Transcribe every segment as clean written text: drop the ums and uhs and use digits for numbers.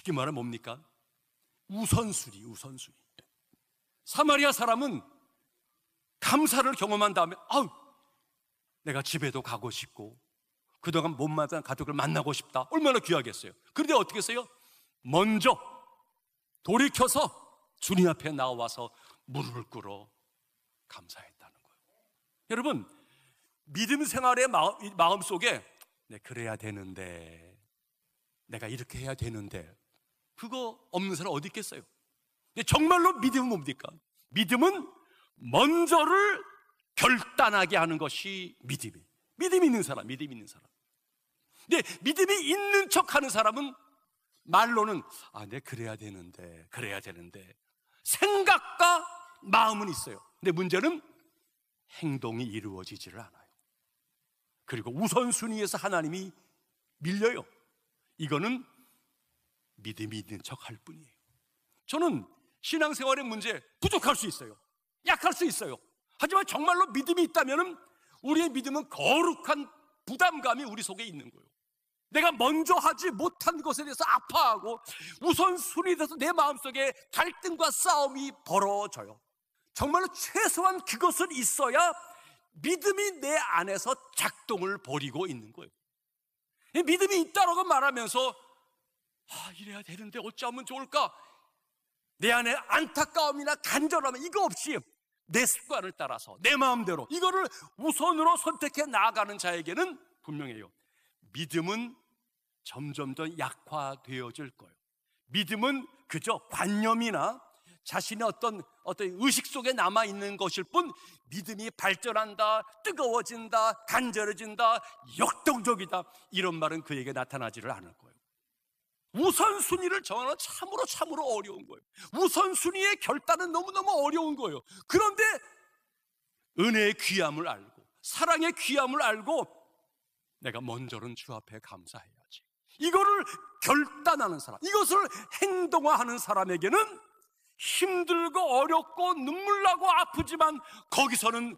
쉽게 말하면 뭡니까? 우선순위. 사마리아 사람은 감사를 경험한 다음에 내가 집에도 가고 싶고 그동안 못 만난 가족을 만나고 싶다. 얼마나 귀하겠어요. 그런데 어떻게 했어요? 먼저 돌이켜서 주님 앞에 나와서 무릎을 꿇어 감사했다는 거예요. 여러분, 믿음 생활의 마음 속에 그래야 되는데, 내가 이렇게 해야 되는데, 그거 없는 사람 어디 있겠어요? 정말로 믿음은 뭡니까? 믿음은 먼저를 결단하게 하는 것이 믿음이에요. 믿음이 있는 사람. 근데 믿음이 있는 척 하는 사람은 말로는 내가 그래야 되는데 생각과 마음은 있어요. 근데 문제는 행동이 이루어지지를 않아요. 그리고 우선순위에서 하나님이 밀려요. 이거는 믿음이 있는 척 할 뿐이에요. 저는 신앙생활의 문제 부족할 수 있어요. 약할 수 있어요. 하지만 정말로 믿음이 있다면 우리의 믿음은 거룩한 부담감이 우리 속에 있는 거예요. 내가 먼저 하지 못한 것에 대해서 아파하고 우선순위에 대해서 내 마음속에 갈등과 싸움이 벌어져요. 정말로 최소한 그것은 있어야 믿음이 내 안에서 작동을 벌이고 있는 거예요. 믿음이 있다라고 말하면서 이래야 되는데 어쩌면 좋을까? 내 안에 안타까움이나 간절함 이거 없이 내 습관을 따라서 내 마음대로 이거를 우선으로 선택해 나아가는 자에게는 분명해요. 믿음은 점점 더 약화되어질 거예요. 믿음은 그저 관념이나 자신의 어떤 의식 속에 남아있는 것일 뿐, 믿음이 발전한다, 뜨거워진다, 간절해진다, 역동적이다, 이런 말은 그에게 나타나지를 않을 거예요. 우선순위를 정하는 참으로 어려운 거예요. 우선순위의 결단은 너무너무 어려운 거예요. 그런데 은혜의 귀함을 알고 사랑의 귀함을 알고 내가 먼저는 주 앞에 감사해야지, 이거를 결단하는 사람, 이것을 행동화하는 사람에게는 힘들고 어렵고 눈물나고 아프지만 거기서는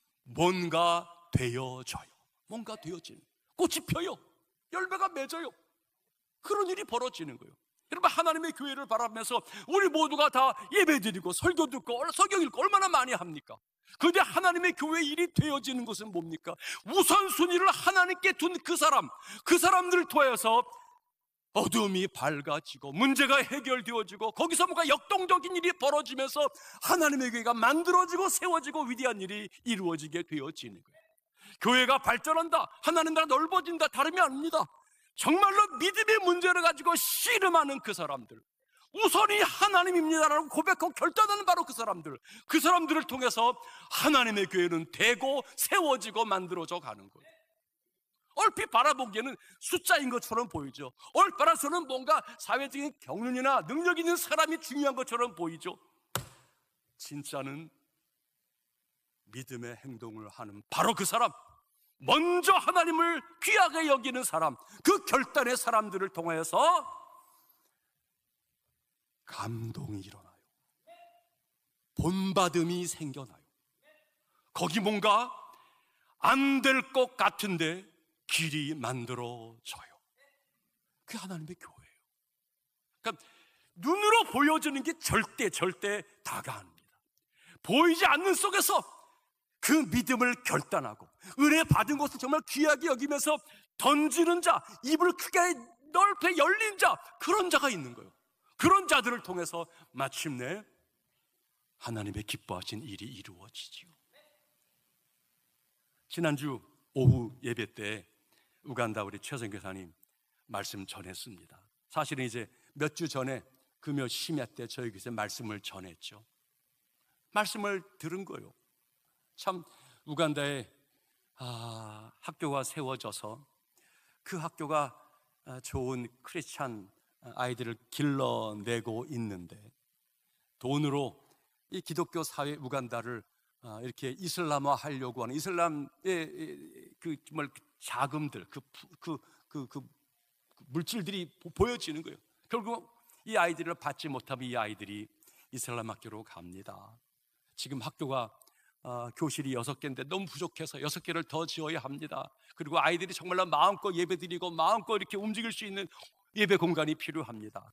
뭔가 되어져요. 뭔가 되어지는, 꽃이 펴요, 열매가 맺어요. 그런 일이 벌어지는 거예요. 여러분, 하나님의 교회를 바라보면서 우리 모두가 다 예배드리고 설교 듣고 성경 읽고 얼마나 많이 합니까? 그런데 하나님의 교회 일이 되어지는 것은 뭡니까? 우선순위를 하나님께 둔 그 사람들을 통해서 어둠이 밝아지고 문제가 해결되어지고 거기서 뭔가 역동적인 일이 벌어지면서 하나님의 교회가 만들어지고 세워지고 위대한 일이 이루어지게 되어지는 거예요. 교회가 발전한다, 하나님 나라 넓어진다, 다름이 아닙니다. 정말로 믿음의 문제를 가지고 씨름하는 그 사람들, 우선이 하나님입니다라고 고백하고 결단하는 바로 그 사람들을 통해서 하나님의 교회는 되고 세워지고 만들어져 가는 거예요. 얼핏 바라보기에는 숫자인 것처럼 보이죠. 얼핏 바라서는 뭔가 사회적인 경륜이나 능력 있는 사람이 중요한 것처럼 보이죠. 진짜는 믿음의 행동을 하는 바로 그 사람, 먼저 하나님을 귀하게 여기는 사람, 그 결단의 사람들을 통해서 감동이 일어나요. 본받음이 생겨나요. 거기 뭔가 안 될 것 같은데 길이 만들어져요. 그게 하나님의 교회예요. 그러니까 눈으로 보여지는 게 절대 다가 아닙니다. 보이지 않는 속에서 그 믿음을 결단하고 은혜 받은 것을 정말 귀하게 여기면서 던지는 자, 입을 크게 넓게 열린 자, 그런 자가 있는 거예요. 그런 자들을 통해서 마침내 하나님의 기뻐하신 일이 이루어지지요. 지난주 오후 예배 때 우간다 우리 최선 교사님 말씀 전했습니다. 사실은 이제 몇 주 전에 금요 심야 때 저희 교회에서 말씀을 전했죠. 말씀을 들은 거예요. 참 우간다에 학교가 세워져서 그 학교가 좋은 크리스찬 아이들을 길러내고 있는데 돈으로 이 기독교 사회 우간다를 이렇게 이슬람화 하려고 하는 이슬람의 그 정말 자금들, 그 물질들이 보여지는 거예요. 결국 이 아이들을 받지 못하면 이 아이들이 이슬람 학교로 갑니다. 지금 학교가 교실이 6개인데 너무 부족해서 6개를 더 지어야 합니다. 그리고 아이들이 정말로 마음껏 예배드리고 마음껏 이렇게 움직일 수 있는 예배 공간이 필요합니다.